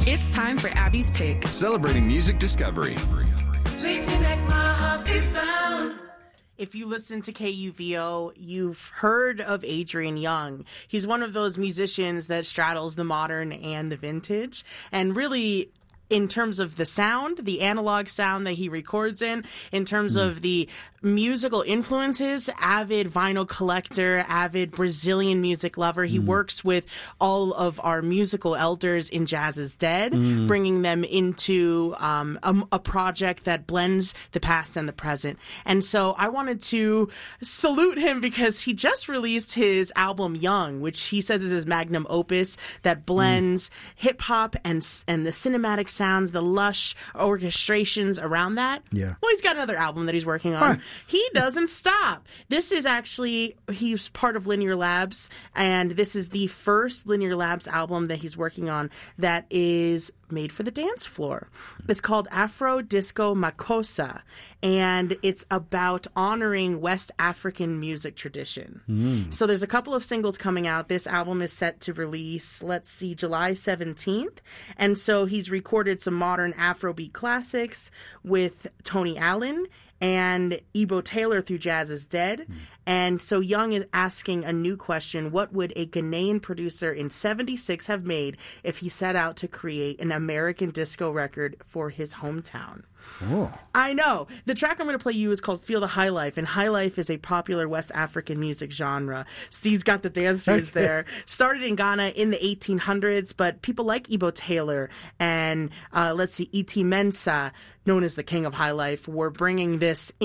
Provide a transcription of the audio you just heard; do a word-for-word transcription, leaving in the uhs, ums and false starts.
It's time for Abby's Pick. Celebrating music discovery. Sweet to make my heart beat bounce. If you listen to K U V O, you've heard of Adrian Young. He's one of those musicians that straddles the modern and the vintage. And really, in terms of the sound, the analog sound that he records in, in terms mm. of the musical influences, avid vinyl collector, avid Brazilian music lover. He mm. works with all of our musical elders in Jazz is Dead, mm. bringing them into um, a, a project that blends the past and the present. And so I wanted to salute him because he just released his album Young, which he says is his magnum opus that blends mm. hip-hop and, and the cinematic sounds, the lush orchestrations around that. Yeah. Well, he's got another album that he's working on. Huh. He doesn't stop. This is actually, he's part of Linear Labs, and this is the first Linear Labs album that he's working on that is made for the dance floor. It's called Afro Disco Makossa, and it's about honoring West African music tradition. Mm. So there's a couple of singles coming out. This album is set to release, let's see, July seventeenth. And so he's recorded some modern Afrobeat classics with Tony Allen and Ebo Taylor through Jazz is Dead. Mm. And so Young is asking a new question. What would a Ghanaian producer in seventy-six have made if he set out to create an American disco record for his hometown? Oh. I know. The track I'm going to play you is called Feel the High Life, and High Life is a popular West African music genre. Steve's got the dance shoes there. Started in Ghana in the eighteen hundreds, but people like Ebo Taylor and, uh, let's see, E T Mensah, known as the King of High Life, were bringing this